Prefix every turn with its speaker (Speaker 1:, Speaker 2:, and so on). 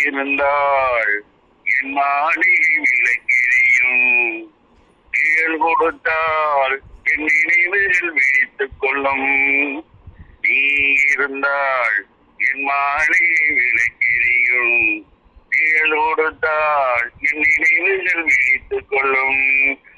Speaker 1: இருந்தாள் என் மாளிகை விளக்கெரியும். நிழல் கொடுத்தால் என் நினைவுகள் விழித்துக் கொள்ளும். நீ இருந்தால் என் மாளிகை விளக்கெரியும். நிழல் கொடுத்தால் என் நினைவுகள் விழித்துக் கொள்ளும்.